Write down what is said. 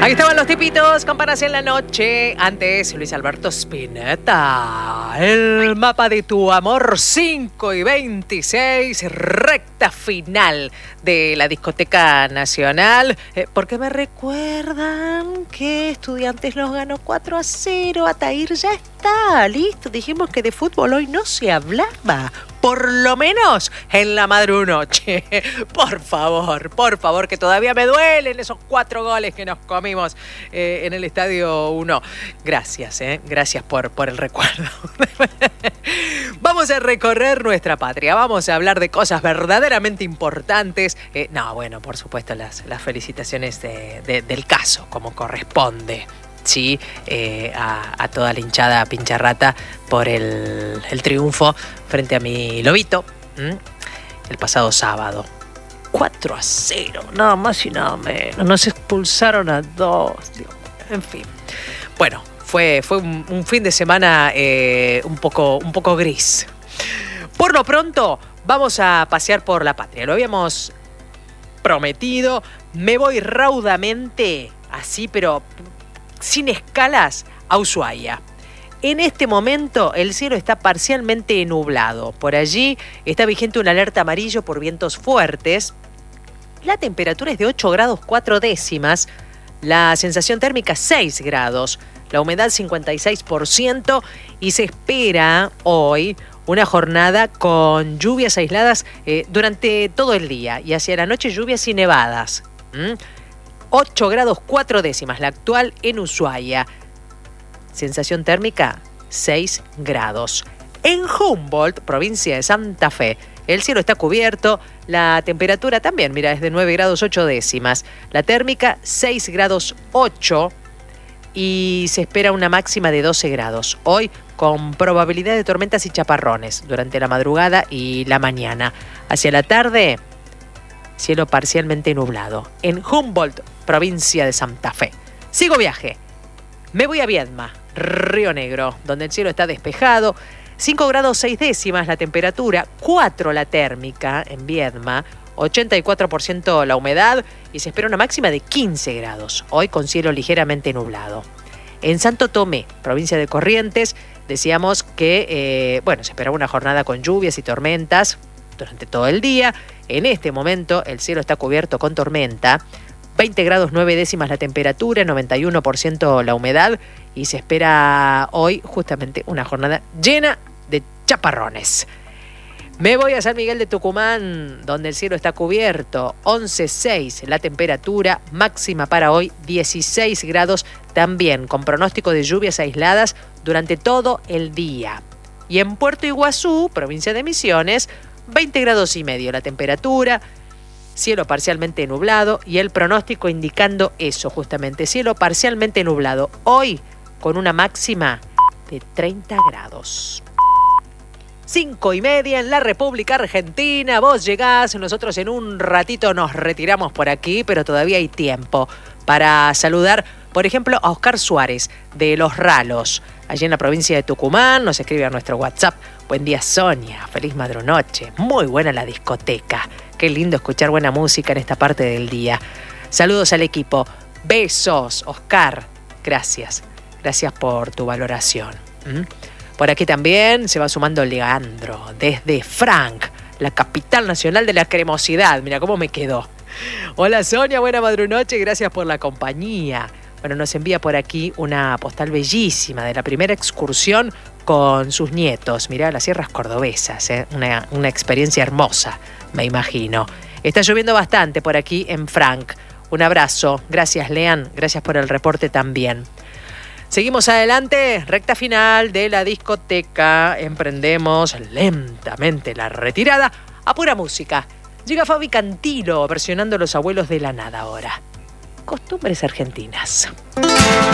Aquí estaban los tipitos, Campanas en la noche. Antes, Luis Alberto Spinetta. El mapa de tu amor, 5:26, recta final de la Discoteca Nacional. Porque me recuerdan que Estudiantes los ganó 4-0. Atair ya está, listo. Dijimos que de fútbol hoy no se hablaba. Por lo menos en la madrunoche. Por favor, que todavía me duelen esos 4 goles que nos comimos en el Estadio 1. Gracias, gracias por el recuerdo. Vamos a recorrer nuestra patria, vamos a hablar de cosas verdaderamente importantes. Por supuesto, las felicitaciones del caso, como corresponde. Sí, a toda la hinchada pincharrata por el triunfo frente a mi Lobito el pasado sábado. 4-0, nada más y nada menos. Nos expulsaron a 2. En fin. Bueno, fue un fin de semana un poco gris. Por lo pronto, vamos a pasear por la patria. Lo habíamos prometido. Me voy raudamente, así, pero sin escalas, a Ushuaia. En este momento el cielo está parcialmente nublado. Por allí está vigente una alerta amarillo por vientos fuertes. La temperatura es de 8 grados 4 décimas. La sensación térmica 6 grados. La humedad 56%. Y se espera hoy una jornada con lluvias aisladas durante todo el día. Y hacia la noche lluvias y nevadas. 8 grados 4 décimas, la actual en Ushuaia. Sensación térmica, 6 grados. En Humboldt, provincia de Santa Fe, el cielo está cubierto. La temperatura también, mira, es de 9 grados 8 décimas. La térmica, 6 grados 8. Y se espera una máxima de 12 grados. Hoy, con probabilidad de tormentas y chaparrones durante la madrugada y la mañana. Hacia la tarde, cielo parcialmente nublado. En Humboldt, provincia de Santa Fe. Sigo viaje. Me voy a Viedma, Río Negro, donde el cielo está despejado. 5 grados 6 décimas la temperatura, 4 la térmica en Viedma, 84% la humedad y se espera una máxima de 15 grados, hoy con cielo ligeramente nublado. En Santo Tomé, provincia de Corrientes, decíamos que se esperaba una jornada con lluvias y tormentas durante todo el día. En este momento el cielo está cubierto con tormenta. 20 grados 9 décimas la temperatura, 91% la humedad y se espera hoy justamente una jornada llena de chaparrones. Me voy a San Miguel de Tucumán, donde el cielo está cubierto, 11,6 la temperatura, máxima para hoy 16 grados, también con pronóstico de lluvias aisladas durante todo el día. Y en Puerto Iguazú, provincia de Misiones, 20 grados y medio la temperatura, cielo parcialmente nublado y el pronóstico indicando eso justamente, cielo parcialmente nublado. Hoy con una máxima de 30 grados. 5:30 en la República Argentina. Vos llegás, nosotros en un ratito nos retiramos por aquí, pero todavía hay tiempo para saludar, por ejemplo, a Oscar Suárez de Los Ralos, allí en la provincia de Tucumán. Nos escribe a nuestro WhatsApp. Buen día, Sonia. Feliz madrunoche. Muy buena la discoteca. Qué lindo escuchar buena música en esta parte del día. Saludos al equipo. Besos, Oscar. Gracias. Gracias por tu valoración. Por aquí también se va sumando Leandro, desde Frank, la capital nacional de la cremosidad. Mira cómo me quedó. Hola, Sonia. Buena madrunoche. Gracias por la compañía. Bueno, nos envía por aquí una postal bellísima de la primera excursión con sus nietos. Mirá, las sierras cordobesas, una experiencia hermosa, me imagino. Está lloviendo bastante por aquí en Frank. Un abrazo. Gracias, Lean. Gracias por el reporte también. Seguimos adelante. Recta final de la discoteca. Emprendemos lentamente la retirada a pura música. Llega Fabi Cantilo versionando Los Abuelos de la Nada ahora. Costumbres argentinas.